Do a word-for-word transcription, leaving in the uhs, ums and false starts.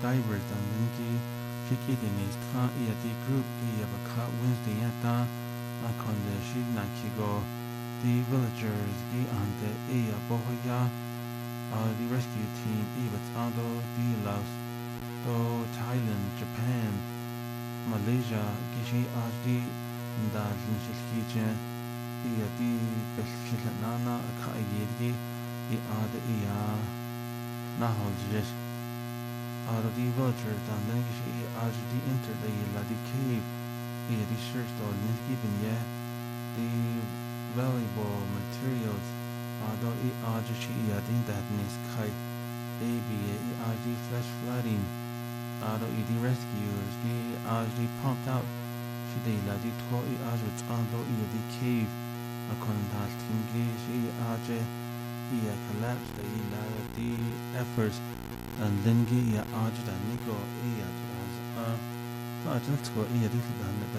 divers dan linki chiki dinis ka iya di group iya baka Wednesday yata akonde shi nakigo the villagers gi ante iya bohoya uh, the rescue team iya ando di Laos to Thailand, Japan, Malaysia gishi ajdi nda linshilkije iya di belkilanana ka iyedi i ade iya naholjes out of the villagers dan linkishi i ajdi enter the ila di cave iya di search to linkiben ye the valuable materials ado i ajshi iya din dadnis kai baby i ajdi flesh flooding ado i di rescuers i ajdi pumped out shi de ila di to i ajdi ando i di cave akontal tingi shi aje iya collapse the ila di efforts and lingi iya ajda nigo iya as a ajda to iya di dan